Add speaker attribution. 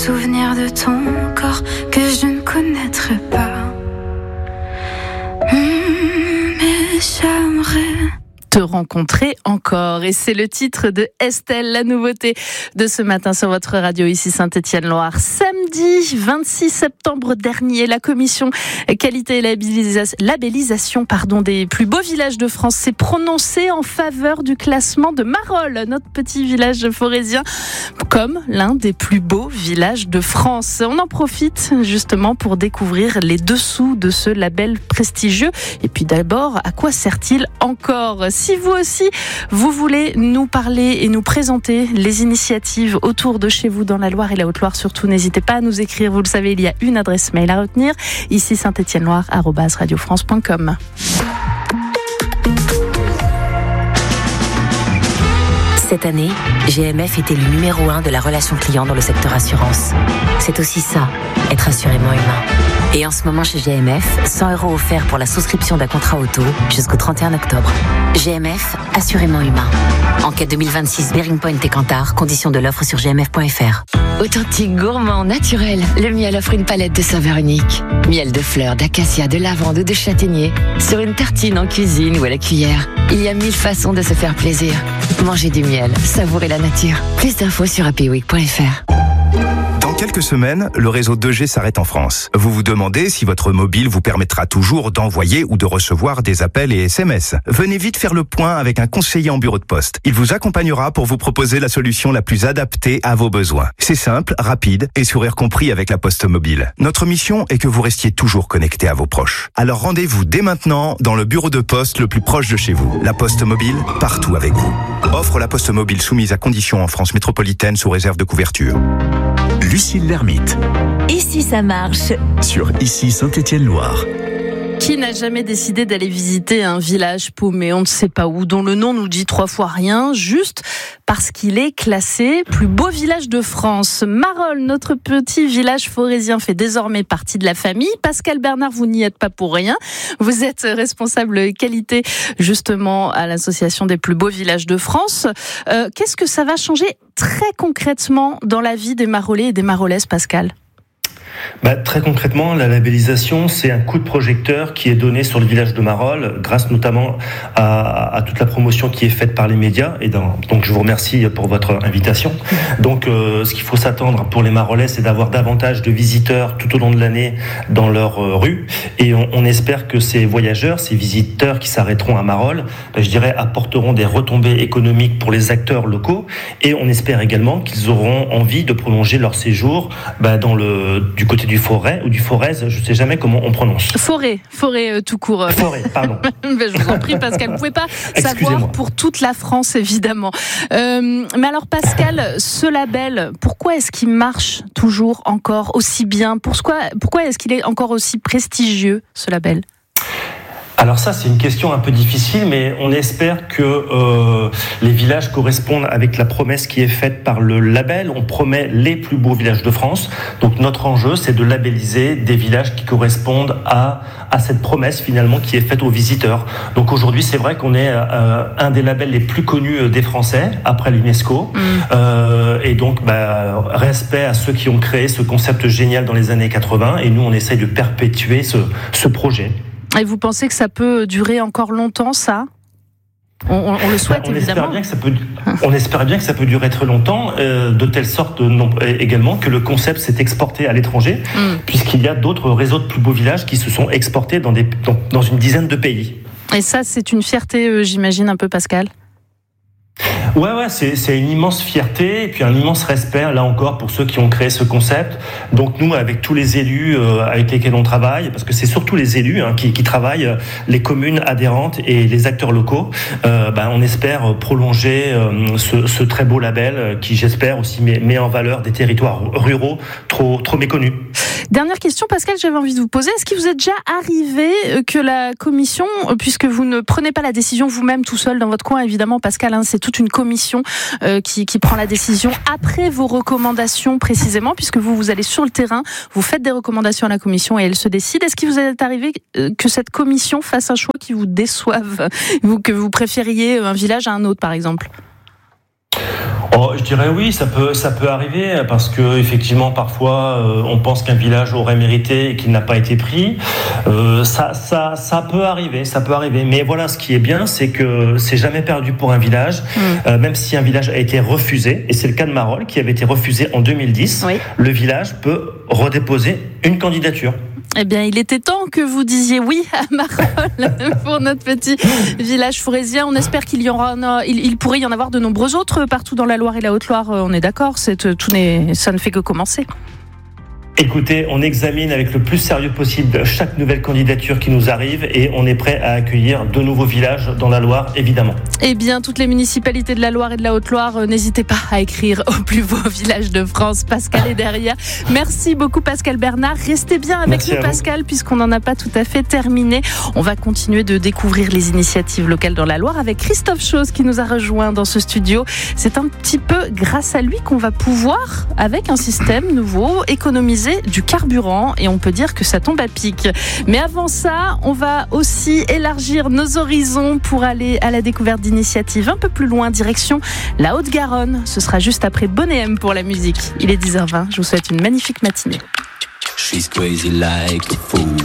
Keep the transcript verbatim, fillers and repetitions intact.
Speaker 1: souvenir de ton corps que je ne connaîtrai pas. Mmh, mais j'aimerais
Speaker 2: te rencontrer encore. Et c'est le titre de Estelle, la nouveauté de ce matin sur votre radio ici Saint-Étienne-Loire. Samedi vingt-six septembre dernier, la commission qualité et labellisation, labellisation pardon, des plus beaux villages de France s'est prononcée en faveur du classement de Marolles, notre petit village forésien, comme l'un des plus beaux villages de France. On en profite justement pour découvrir les dessous de ce label prestigieux. Et puis d'abord, à quoi sert-il encore ? Si vous aussi, vous voulez nous parler et nous présenter les initiatives autour de chez vous dans la Loire et la Haute-Loire, surtout n'hésitez pas à nous écrire. Vous le savez, il y a une adresse mail à retenir, ici saint étienne loire arobase radio france point com.
Speaker 3: Cette année, G M F est élu numéro un de la relation client dans le secteur assurance. C'est aussi ça, être assurément humain. Et en ce moment chez G M F, cent euros offerts pour la souscription d'un contrat auto jusqu'au trente et un octobre. G M F, assurément humain. Enquête deux mille vingt-six, Bearing Point et Kantar, conditions de l'offre sur g m f point f r.
Speaker 4: Authentique, gourmand, naturel, le miel offre une palette de saveurs uniques. Miel de fleurs, d'acacia, de lavande ou de châtaignier, sur une tartine en cuisine ou à la cuillère. Il y a mille façons de se faire plaisir. Mangez du miel, savourez la nature. Plus d'infos sur happy week point f r.
Speaker 5: Dans quelques semaines, le réseau deux G s'arrête en France. Vous vous demandez si votre mobile vous permettra toujours d'envoyer ou de recevoir des appels et S M S. Venez vite faire le point avec un conseiller en bureau de poste. Il vous accompagnera pour vous proposer la solution la plus adaptée à vos besoins. C'est simple, rapide et sourire compris avec la Poste Mobile. Notre mission est que vous restiez toujours connecté à vos proches. Alors rendez-vous dès maintenant dans le bureau de poste le plus proche de chez vous. La Poste Mobile, partout avec vous. Offre la Poste Mobile soumise à conditions en France métropolitaine sous réserve de couverture.
Speaker 6: Lucille Lermite.
Speaker 3: Ici ça marche.
Speaker 6: Sur Ici Saint-Étienne-Loire.
Speaker 2: Qui n'a jamais décidé d'aller visiter un village paumé, on ne sait pas où, dont le nom nous dit trois fois rien, juste parce qu'il est classé plus beau village de France. Marolles, notre petit village forésien, fait désormais partie de la famille. Pascal Bernard, vous n'y êtes pas pour rien. Vous êtes responsable qualité justement à l'association des plus beaux villages de France. Euh, qu'est-ce que ça va changer très concrètement dans la vie des Marolais et des Marolaises, Pascal ?
Speaker 7: Bah, très concrètement, la labellisation, c'est un coup de projecteur qui est donné sur le village de Marolles, grâce notamment à, à toute la promotion qui est faite par les médias. Et dans, donc, je vous remercie pour votre invitation. Donc, euh, ce qu'il faut s'attendre pour les Marolais, c'est d'avoir davantage de visiteurs tout au long de l'année dans leur euh, rue. Et on, on espère que ces voyageurs, ces visiteurs qui s'arrêteront à Marolles, bah, je dirais, apporteront des retombées économiques pour les acteurs locaux. Et on espère également qu'ils auront envie de prolonger leur séjour bah, dans le du côté du Forêt ou du Forez, je ne sais jamais comment on prononce.
Speaker 2: Forêt, forêt euh, tout court.
Speaker 7: Forêt, pardon.
Speaker 2: Je vous en prie, Pascal, vous ne pouvez pas savoir pour toute la France, évidemment. Euh, mais alors, Pascal, ce label, pourquoi est-ce qu'il marche toujours encore aussi bien ? Pourquoi, pourquoi est-ce qu'il est encore aussi prestigieux, ce label ?
Speaker 7: Alors ça, c'est une question un peu difficile, mais on espère que euh, les villages correspondent avec la promesse qui est faite par le label. On promet les plus beaux villages de France. Donc notre enjeu, c'est de labelliser des villages qui correspondent à, à cette promesse finalement qui est faite aux visiteurs. Donc aujourd'hui, c'est vrai qu'on est euh, un des labels les plus connus des Français, après l'UNESCO. Mmh. Euh, et donc, bah, respect à ceux qui ont créé ce concept génial dans les années quatre-vingts. Et nous, on essaye de perpétuer ce, ce projet.
Speaker 2: Et vous pensez que ça peut durer encore longtemps, ça ? on, on, on le souhaite,
Speaker 7: on
Speaker 2: évidemment.
Speaker 7: Espère bien que ça peut, on espère bien que ça peut durer très longtemps, euh, de telle sorte non, également que le concept s'est exporté à l'étranger, mm. puisqu'il y a d'autres réseaux de plus beaux villages qui se sont exportés dans, des, dans, dans une dizaine de pays.
Speaker 2: Et ça, c'est une fierté, euh, j'imagine, un peu, Pascal ?
Speaker 7: Ouais, ouais, c'est, c'est une immense fierté et puis un immense respect, là encore, pour ceux qui ont créé ce concept. Donc nous, avec tous les élus euh, avec lesquels on travaille, parce que c'est surtout les élus hein, qui, qui travaillent, les communes adhérentes et les acteurs locaux, euh, ben, on espère prolonger euh, ce, ce très beau label qui, j'espère, aussi met, met en valeur des territoires ruraux trop, trop méconnus.
Speaker 2: Dernière question, Pascal, j'avais envie de vous poser. Est-ce qu'il vous est déjà arrivé que la commission, puisque vous ne prenez pas la décision vous-même tout seul dans votre coin, évidemment, Pascal, hein, c'est toute une commission euh, qui, qui prend la décision après vos recommandations précisément, puisque vous, vous allez sur le terrain, vous faites des recommandations à la commission et elle se décide. Est-ce qu'il vous est arrivé que cette commission fasse un choix qui vous déçoive, vous, que vous préfériez un village à un autre, par exemple ?
Speaker 7: Oh, je dirais oui, ça peut, ça peut arriver parce que effectivement parfois euh, on pense qu'un village aurait mérité et qu'il n'a pas été pris. Euh, ça, ça, ça peut arriver, ça peut arriver. Mais voilà, ce qui est bien, c'est que c'est jamais perdu pour un village, mmh. euh, même si un village a été refusé. Et c'est le cas de Marolles qui avait été refusé en deux mille dix. Oui. Le village peut redéposer une candidature.
Speaker 2: Eh bien, il était temps que vous disiez oui à Marolles pour notre petit village forésien. On espère qu'il y aura, il, il pourrait y en avoir de nombreux autres partout dans la Loire et la Haute-Loire. On est d'accord, c'est, tout n'est, ça ne fait que commencer.
Speaker 7: Écoutez, on examine avec le plus sérieux possible chaque nouvelle candidature qui nous arrive et on est prêt à accueillir de nouveaux villages dans la Loire, évidemment.
Speaker 2: Eh bien, toutes les municipalités de la Loire et de la Haute-Loire, euh, n'hésitez pas à écrire au plus beau village de France. Pascal est derrière. Merci beaucoup Pascal Bernard. Restez bien avec Merci nous Pascal, puisqu'on n'en a pas tout à fait terminé. On va continuer de découvrir les initiatives locales dans la Loire avec Christophe Chose qui nous a rejoint dans ce studio. C'est un petit peu grâce à lui qu'on va pouvoir, avec un système nouveau, économiser du carburant et on peut dire que ça tombe à pic. Mais avant ça, on va aussi élargir nos horizons pour aller à la découverte d'initiatives un peu plus loin, direction la Haute-Garonne. Ce sera juste après Bonnet M pour la musique. Il est dix heures vingt, je vous souhaite une magnifique matinée.
Speaker 8: She's crazy like a fool.